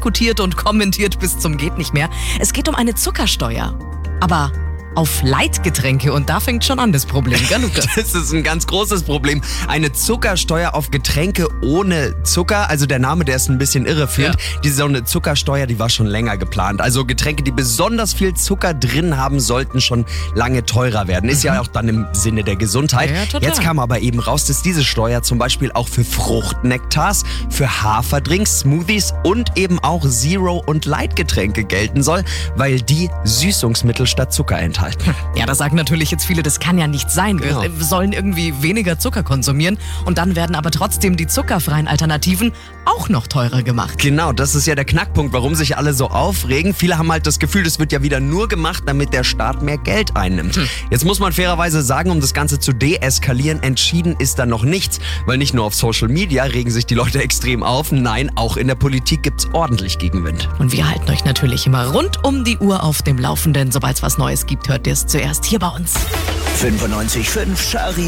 diskutiert und kommentiert bis zum geht nicht mehr. Es geht um eine Zuckersteuer. Aber auf Leitgetränke, und da fängt schon an das Problem, gell, Lukas? Das ist ein ganz großes Problem. Eine Zuckersteuer auf Getränke ohne Zucker, also der Name, der ist ein bisschen irreführend. Ja. Diese so eine Zuckersteuer, die war schon länger geplant. Also Getränke, die besonders viel Zucker drin haben, sollten schon lange teurer werden. Ist ja auch dann im Sinne der Gesundheit. Ja, total. Jetzt kam aber eben raus, dass diese Steuer zum Beispiel auch für Fruchtnektars, für Haferdrinks, Smoothies und eben auch Zero- und Leitgetränke gelten soll, weil die Süßungsmittel statt Zucker enthalten. Ja, da sagen natürlich jetzt viele, das kann ja nicht sein. Genau. Wir sollen irgendwie weniger Zucker konsumieren und dann werden aber trotzdem die zuckerfreien Alternativen auch noch teurer gemacht. Genau, das ist ja der Knackpunkt, warum sich alle so aufregen. Viele haben halt das Gefühl, das wird ja wieder nur gemacht, damit der Staat mehr Geld einnimmt. Jetzt muss man fairerweise sagen, um das Ganze zu deeskalieren, entschieden ist da noch nichts. Weil nicht nur auf Social Media regen sich die Leute extrem auf, nein, auch in der Politik gibt's ordentlich Gegenwind. Und wir halten euch natürlich immer rund um die Uhr auf dem Laufenden. Sobald es was Neues gibt, hört ihr es zuerst hier bei uns. 95.5 Charivari.